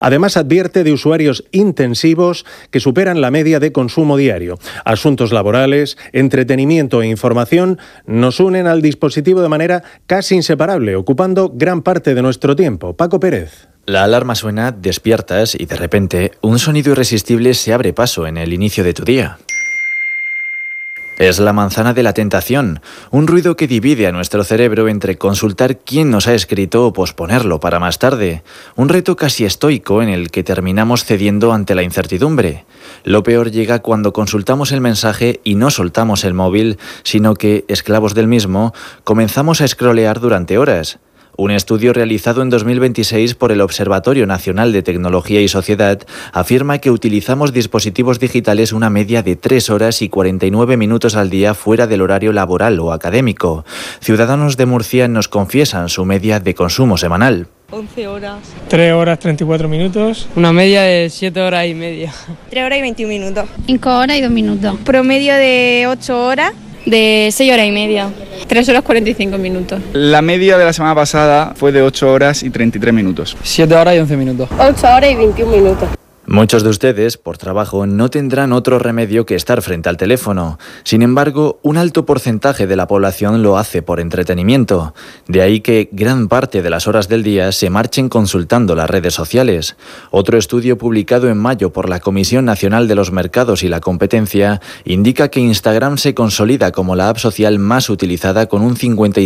Además, advierte de usuarios intensivos que superan la media de consumo diario. Asuntos laborales, entretenimiento e información nos unen al dispositivo de manera casi inseparable, ocupando gran parte de nuestro tiempo. Paco Pérez. La alarma suena, despiertas y de repente un sonido irresistible se abre paso en el inicio de tu día. Es la manzana de la tentación, un ruido que divide a nuestro cerebro entre consultar quién nos ha escrito o posponerlo para más tarde. Un reto casi estoico en el que terminamos cediendo ante la incertidumbre. Lo peor llega cuando consultamos el mensaje y no soltamos el móvil, sino que, esclavos del mismo, comenzamos a scrollear durante horas. Un estudio realizado en 2026 por el Observatorio Nacional de Tecnología y Sociedad afirma que utilizamos dispositivos digitales una media de 3 horas y 49 minutos al día fuera del horario laboral o académico. Ciudadanos de Murcia nos confiesan su media de consumo semanal. 11 horas. 3 horas 34 minutos. Una media de 7 horas y media. 3 horas y 21 minutos. 5 horas y 2 minutos. Promedio de 8 horas. De 6 horas y media. 3 horas 45 minutos. La media de la semana pasada fue de 8 horas y 33 minutos. 7 horas y 11 minutos. 8 horas y 21 minutos. Muchos de ustedes, por trabajo, no tendrán otro remedio que estar frente al teléfono. Sin embargo, un alto porcentaje de la población lo hace por entretenimiento. De ahí que gran parte de las horas del día se marchen consultando las redes sociales. Otro estudio publicado en mayo por la Comisión Nacional de los Mercados y la Competencia indica que Instagram se consolida como la app social más utilizada con un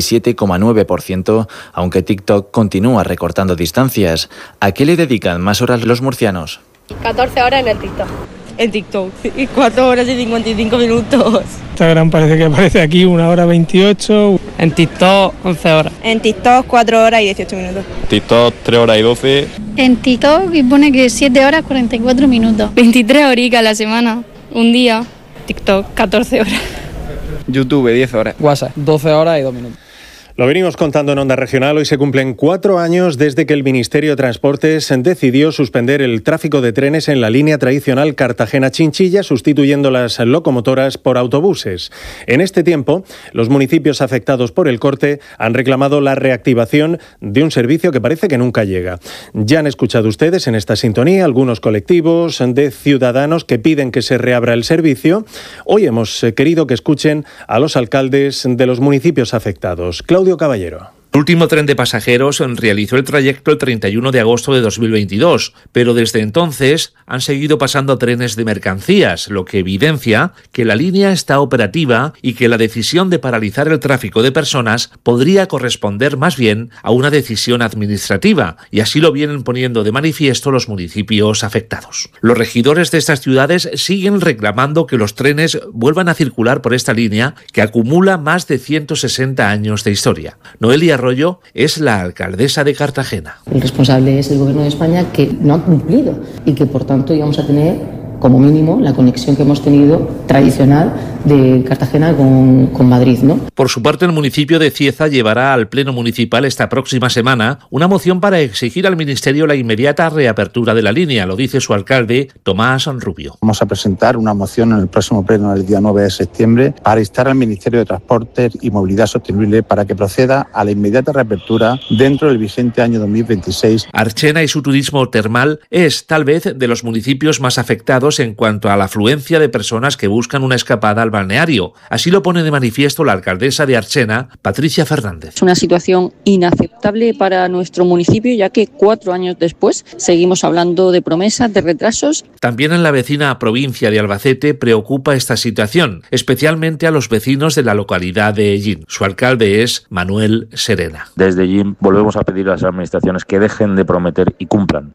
57,9%, aunque TikTok continúa recortando distancias. ¿A qué le dedican más horas los murcianos? 14 horas en el TikTok. En TikTok. Y 4 horas y 55 minutos. Instagram parece que aparece aquí 1 hora 28. En TikTok 11 horas. En TikTok 4 horas y 18 minutos. TikTok 3 horas y 12. En TikTok pone que 7 horas 44 minutos. 23 horitas a la semana, un día. TikTok 14 horas. YouTube 10 horas. WhatsApp 12 horas y 2 minutos. Lo venimos contando en Onda Regional. Hoy se cumplen 4 años desde que el Ministerio de Transportes decidió suspender el tráfico de trenes en la línea tradicional Cartagena-Chinchilla, sustituyendo las locomotoras por autobuses. En este tiempo, los municipios afectados por el corte han reclamado la reactivación de un servicio que parece que nunca llega. Ya han escuchado ustedes en esta sintonía algunos colectivos de ciudadanos que piden que se reabra el servicio. Hoy hemos querido que escuchen a los alcaldes de los municipios afectados. Claudio Caballero. El último tren de pasajeros realizó el trayecto el 31 de agosto de 2022, pero desde entonces han seguido pasando trenes de mercancías, lo que evidencia que la línea está operativa y que la decisión de paralizar el tráfico de personas podría corresponder más bien a una decisión administrativa, y así lo vienen poniendo de manifiesto los municipios afectados. Los regidores de estas ciudades siguen reclamando que los trenes vuelvan a circular por esta línea que acumula más de 160 años de historia. Noelia Arroyo es la alcaldesa de Cartagena. El responsable es el Gobierno de España, que no ha cumplido y que por tanto íbamos a tener como mínimo la conexión que hemos tenido tradicional de Cartagena con Madrid, ¿no? Por su parte, el municipio de Cieza llevará al Pleno Municipal esta próxima semana una moción para exigir al Ministerio la inmediata reapertura de la línea, lo dice su alcalde, Tomás Rubio. Vamos a presentar una moción en el próximo Pleno del día 9 de septiembre para instar al Ministerio de Transportes y Movilidad Sostenible para que proceda a la inmediata reapertura dentro del vigente año 2026. Archena y su turismo termal es tal vez de los municipios más afectados en cuanto a la afluencia de personas que buscan una escapada al balneario. Así lo pone de manifiesto la alcaldesa de Archena, Patricia Fernández. Es una situación inaceptable para nuestro municipio, ya que 4 años después seguimos hablando de promesas, de retrasos. También en la vecina provincia de Albacete preocupa esta situación, especialmente a los vecinos de la localidad de Ellín. Su alcalde es Manuel Serena. Desde Ellín volvemos a pedir a las administraciones que dejen de prometer y cumplan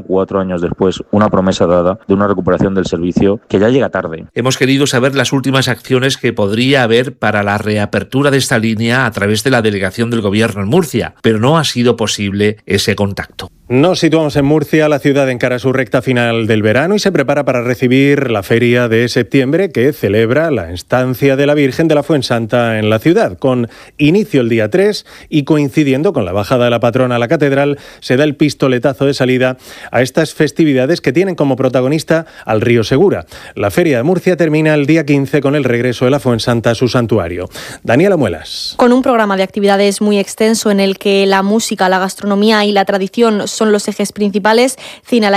4 años después una promesa dada de una recuperación del servicio que ya llega tarde. Hemos querido saber las últimas acciones que podría haber para la reapertura de esta línea a través de la delegación del Gobierno en Murcia, pero no ha sido posible ese contacto. Nos situamos en Murcia. La ciudad encara su recta final del verano y se prepara para recibir la feria de septiembre, que celebra la estancia de la Virgen de la Fuensanta en la ciudad. Con inicio el día 3 y coincidiendo con la bajada de la patrona a la catedral, se da el pistoletazo de salida a estas festividades que tienen como protagonista al Río Segura. La feria de Murcia termina el día 15 con el el regreso de la Fuensanta a su santuario. Daniela Muelas. Con un programa de actividades muy extenso en el que la música, la gastronomía y la tradición son los ejes principales, Cine